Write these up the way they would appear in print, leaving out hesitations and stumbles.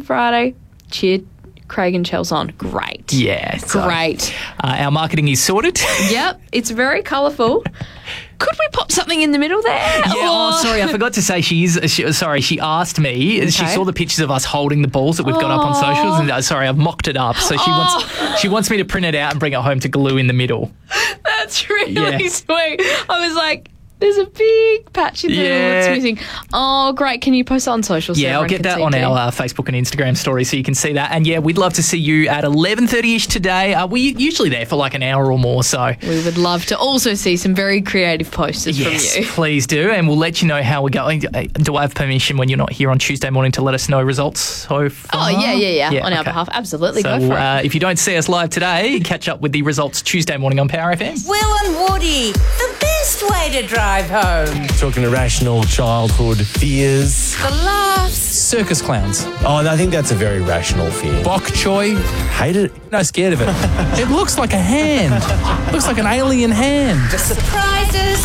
on Friday. Cheered Craig and Chels on. Great. Yeah. So, Great. Our marketing is sorted. Yep. It's very colourful. Could we pop something in the middle there? Yeah, sorry, I forgot to say she asked me. She saw the pictures of us holding the balls that we've got up on socials, and I've mocked it up. So she wants me to print it out and bring it home to glue in the middle. That's really sweet. I was like, there's a big patch in the middle that's missing. Oh, great. Can you post it on social? Yeah, I'll get that on our Facebook and Instagram story so you can see that. And yeah, we'd love to see you at 11:30ish today. We're usually there for like an hour or more, so. We would love to also see some very creative posters from you. Yes, please do. And we'll let you know how we're going. Do I have permission when you're not here on Tuesday morning to let us know results so far? Oh, yeah. On our behalf. Absolutely. So, go for it. If you don't see us live today, catch up with the results Tuesday morning on Power FM. Will and Woody, the best way to drive home. Talking irrational childhood fears. The laughs. Circus clowns. Oh, I think that's a very rational fear. Bok choy. Hate it. No, scared of it. It looks like a hand. Looks like an alien hand. The surprises.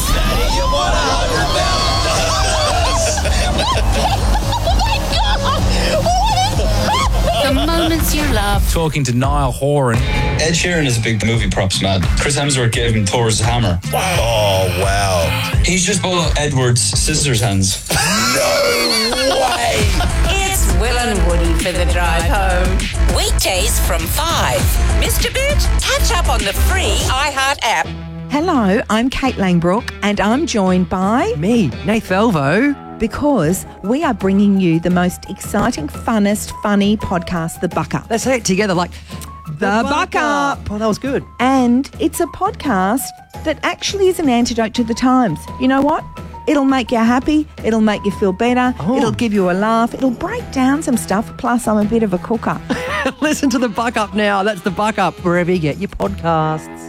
The moments you love. Talking to Niall Horan. Ed Sheeran is a big movie props man. Chris Hemsworth gave him Thor's hammer. Oh, wow. He's just bought Edward's scissors hands. No way. It's Will and Woody for the drive home. Weekdays from 5. Mr. Bit, catch up on the free iHeart app. Hello, I'm Kate Langbrook and I'm joined by... Me, Nath Velvo. Because we are bringing you the most exciting, funnest, funny podcast, The Buck Up. Let's say it together like... The Buck Up. Oh, that was good. And it's a podcast that actually is an antidote to the times. You know what? It'll make you happy. It'll make you feel better. Oh. It'll give you a laugh. It'll break down some stuff. Plus, I'm a bit of a cooker. Listen to The Buck Up now. That's The Buck Up, wherever you get your podcasts.